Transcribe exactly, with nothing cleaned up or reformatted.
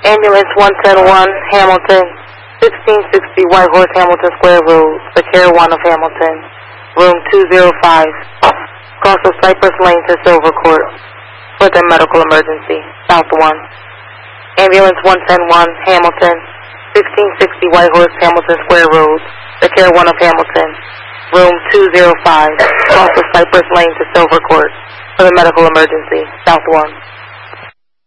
Ambulance one ten one, Hamilton, sixteen sixty White Horse Hamilton Square Road, the Care one of Hamilton, room two oh five, cross of Cypress Lane to Silver Court, for the medical emergency, South one. Ambulance one ten one, Hamilton, sixteen sixty White Horse Hamilton Square Road, the Care one of Hamilton, room two oh five, cross of Cypress Lane to Silver Court, for the medical emergency, South one.